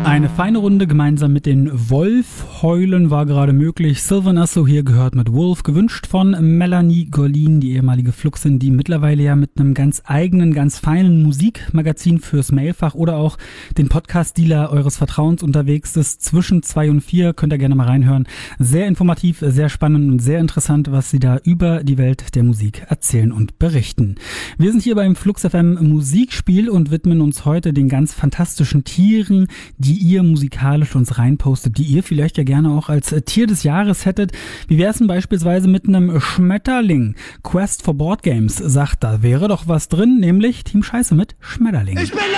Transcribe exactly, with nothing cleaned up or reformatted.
Eine feine Runde gemeinsam mit den Wolf-Heulen war gerade möglich. Sylvan Esso hier gehört mit Wolf, gewünscht von Melanie Gorlin, die ehemalige Fluxin, die mittlerweile ja mit einem ganz eigenen, ganz feinen Musikmagazin fürs Mailfach oder auch den Podcast-Dealer eures Vertrauens unterwegs ist. Zwischen zwei und vier könnt ihr gerne mal reinhören. Sehr informativ, sehr spannend und sehr interessant, was sie da über die Welt der Musik erzählen und berichten. Wir sind hier beim Flux F M Musikspiel und widmen uns heute den ganz fantastischen Tieren, die ihr musikalisch uns reinpostet, die ihr vielleicht ja gerne auch als Tier des Jahres hättet. Wie wäre es denn beispielsweise mit einem Schmetterling? Quest for Board Games sagt, da wäre doch was drin, nämlich Team Scheiße mit Schmetterling. Ich bin